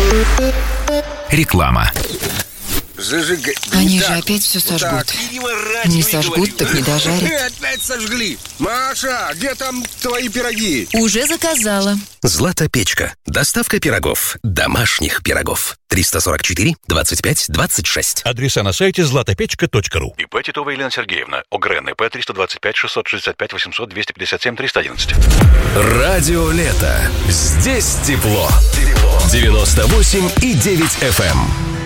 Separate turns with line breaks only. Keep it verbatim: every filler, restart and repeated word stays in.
Реклама.
Зажигай.
Они
Вот
же
так,
опять все
вот
сожгут.
так.
Не сожгут, так не дожарят.
Опять сожгли. Маша, где там твои пироги?
Уже заказала.
Злата-печка. Доставка пирогов. Домашних пирогов. триста сорок четыре двадцать пять двадцать шесть.
Адреса на сайте златопечка точка ру.
ИП Титова Елена Сергеевна. ОГРН ИП триста двадцать пять шестьсот шестьдесят пять восемьсот двести пятьдесят семь триста одиннадцать.
Радио Лето. Здесь тепло. девяносто восемь и девять эф эм.